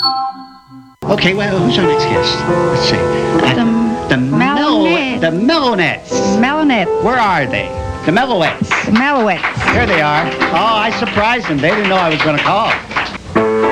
Okay, well, who's our next guest? Let's see. The Mellowettes. Mellowettes. Where are they? The Mellowettes. The Mellowettes. There they are. Oh, I surprised them. They didn't know I was going to call.